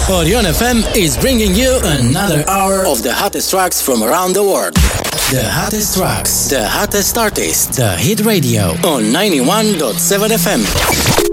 Orion FM is bringing you another hour of the hottest tracks from around the world. The hottest tracks, the hottest artists, the hit radio on 91.7 FM.